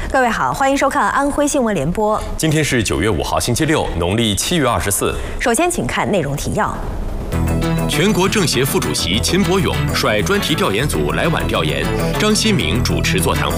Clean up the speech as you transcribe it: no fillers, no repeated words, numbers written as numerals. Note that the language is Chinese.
各位好，欢迎收看安徽新闻联播。 今天是9月5号，星期六，农历7月24。 首先，请看内容提要。 全国政协副主席秦伯勇率专题调研组来皖调研，张新明主持座谈会。